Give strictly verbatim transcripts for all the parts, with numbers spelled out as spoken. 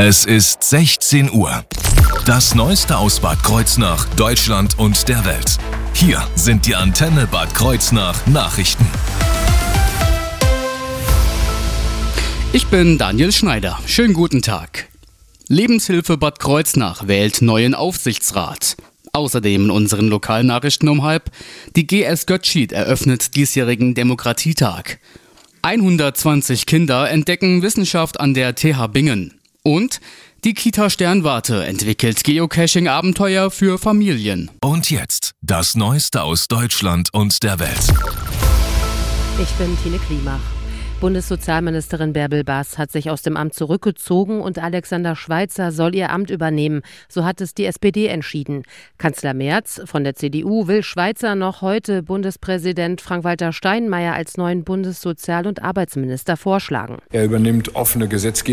Es ist sechzehn Uhr. Das Neueste aus Bad Kreuznach, Deutschland und der Welt. Hier sind die Antenne Bad Kreuznach Nachrichten. Ich bin Daniel Schneider. Schönen guten Tag. Lebenshilfe Bad Kreuznach wählt neuen Aufsichtsrat. Außerdem in unseren Lokalnachrichten um halb: Die G S Götzschied eröffnet diesjährigen Demokratietag. hundertzwanzig Kinder entdecken Wissenschaft an der T H Bingen. Und die Kita Sternwarte entwickelt Geocaching-Abenteuer für Familien. Und jetzt das Neueste aus Deutschland und der Welt. Ich bin Tine Klimach. Bundessozialministerin Bärbel Baas hat sich aus dem Amt zurückgezogen und Alexander Schweitzer soll ihr Amt übernehmen. So hat es die S P D entschieden. Kanzler Merz von der C D U will Schweitzer noch heute Bundespräsident Frank-Walter Steinmeier als neuen Bundessozial- und Arbeitsminister vorschlagen. Er übernimmt offene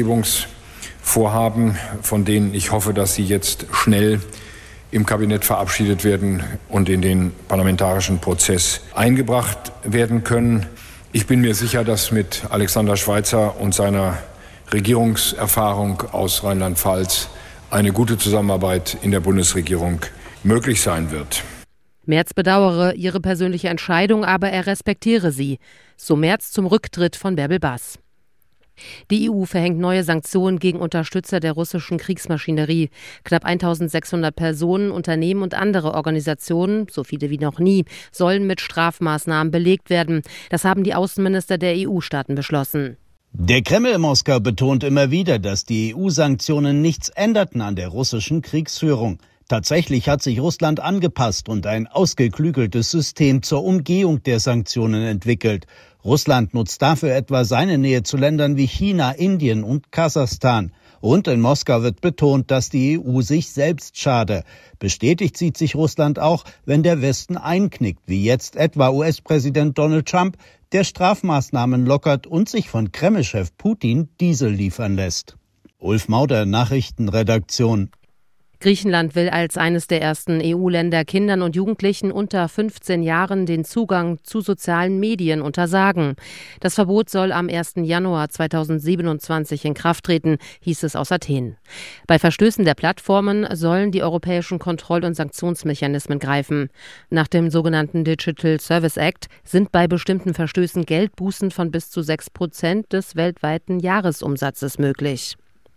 Gesetzgebungsvorhaben, von denen ich hoffe, dass sie jetzt schnell im Kabinett verabschiedet werden und in den parlamentarischen Prozess eingebracht werden können. Ich bin mir sicher, dass mit Alexander Schweitzer und seiner Regierungserfahrung aus Rheinland-Pfalz eine gute Zusammenarbeit in der Bundesregierung möglich sein wird. Merz bedauere ihre persönliche Entscheidung, aber er respektiere sie. So Merz zum Rücktritt von Bärbel Baas. Die E U verhängt neue Sanktionen gegen Unterstützer der russischen Kriegsmaschinerie. Knapp eintausendsechshundert Personen, Unternehmen und andere Organisationen, so viele wie noch nie, sollen mit Strafmaßnahmen belegt werden. Das haben die Außenminister der E U-Staaten beschlossen. Der Kreml in Moskau betont immer wieder, dass die E U-Sanktionen nichts änderten an der russischen Kriegsführung. Tatsächlich hat sich Russland angepasst und ein ausgeklügeltes System zur Umgehung der Sanktionen entwickelt. Russland nutzt dafür etwa seine Nähe zu Ländern wie China, Indien und Kasachstan. Und in Moskau wird betont, dass die E U sich selbst schade. Bestätigt sieht sich Russland auch, wenn der Westen einknickt, wie jetzt etwa U S-Präsident Donald Trump, der Strafmaßnahmen lockert und sich von Kreml-Chef Putin Diesel liefern lässt. Ulf Mauder, Nachrichtenredaktion. Griechenland will als eines der ersten E U-Länder Kindern und Jugendlichen unter fünfzehn Jahren den Zugang zu sozialen Medien untersagen. Das Verbot soll am ersten Januar zweitausendsiebenundzwanzig in Kraft treten, hieß es aus Athen. Bei Verstößen der Plattformen sollen die europäischen Kontroll- und Sanktionsmechanismen greifen. Nach dem sogenannten Digital Service Act sind bei bestimmten Verstößen Geldbußen von bis zu sechs Prozent des weltweiten Jahresumsatzes möglich.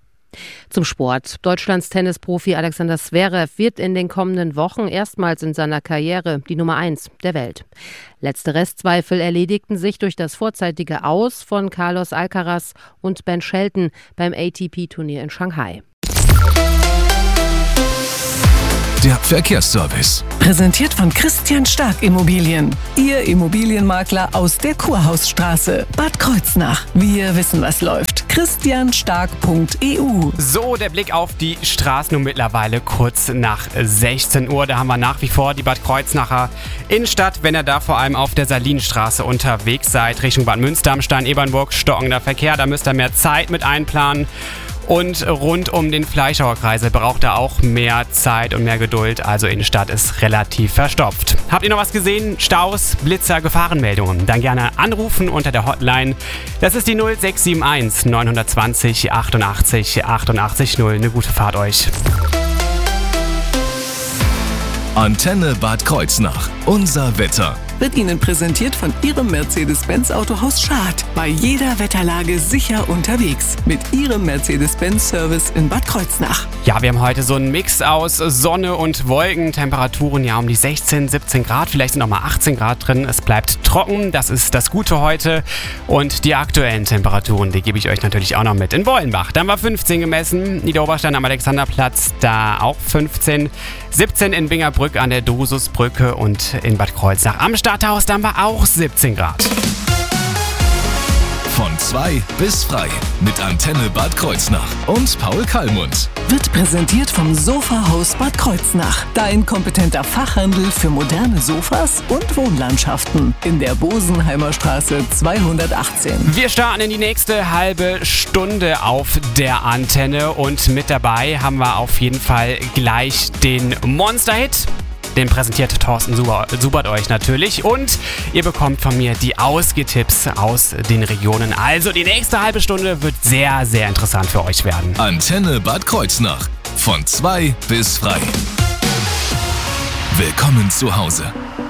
Zum Sport. Deutschlands Tennisprofi Alexander Zverev wird in den kommenden Wochen erstmals in seiner Karriere die Nummer eins der Welt. Letzte Restzweifel erledigten sich durch das vorzeitige Aus von Carlos Alcaraz und Ben Shelton beim A T P-Turnier in Shanghai. Der Verkehrsservice. Präsentiert von Christian Stark Immobilien. Ihr Immobilienmakler aus der Kurhausstraße. Bad Kreuznach. Wir wissen, was läuft. christian stark punkt e u. So, der Blick auf die Straßen nun mittlerweile kurz nach sechzehn Uhr. Da haben wir nach wie vor die Bad Kreuznacher Innenstadt. Wenn ihr da vor allem auf der Salinstraße unterwegs seid, Richtung Bad Münster am Stein-Ebernburg, stockender Verkehr, da müsst ihr mehr Zeit mit einplanen. Und rund um den Fleischhauer Kreisel braucht er auch mehr Zeit und mehr Geduld. Also Innenstadt ist relativ verstopft. Habt ihr noch was gesehen? Staus, Blitzer, Gefahrenmeldungen? Dann gerne anrufen unter der Hotline. Das ist die null sechs sieben eins neun zwei null achtundachtzig achtundachtzig null. Eine gute Fahrt euch. Antenne Bad Kreuznach. Unser Wetter. Wird Ihnen präsentiert von Ihrem Mercedes-Benz Autohaus Schad. Bei jeder Wetterlage sicher unterwegs. Mit Ihrem Mercedes-Benz-Service in Bad Kreuznach. Ja, wir haben heute so einen Mix aus Sonne und Wolken. Temperaturen ja um die sechzehn, siebzehn Grad. Vielleicht sind auch mal achtzehn Grad drin. Es bleibt trocken. Das ist das Gute heute. Und die aktuellen Temperaturen, die gebe ich euch natürlich auch noch mit. In Wollenbach, da haben wir fünfzehn gemessen. Niederoberstein am Alexanderplatz, da auch fünfzehn. siebzehn in Bingerbrück an der Drususbrücke und in Bad Kreuznach am Stadthaus, da haben wir auch siebzehn Grad. Von zwei bis frei mit Antenne Bad Kreuznach und Paul Kallmund. Wird präsentiert vom Sofahaus Bad Kreuznach. Dein kompetenter Fachhandel für moderne Sofas und Wohnlandschaften. In der Bosenheimer Straße zweihundertachtzehn. Wir starten in die nächste halbe Stunde auf der Antenne und mit dabei haben wir auf jeden Fall gleich den Monster-Hit. Den präsentiert Thorsten Subert euch natürlich. Und ihr bekommt von mir die Ausgehtipps aus den Regionen. Also die nächste halbe Stunde wird sehr, sehr interessant für euch werden. Antenne Bad Kreuznach. Von zwei bis frei. Willkommen zu Hause.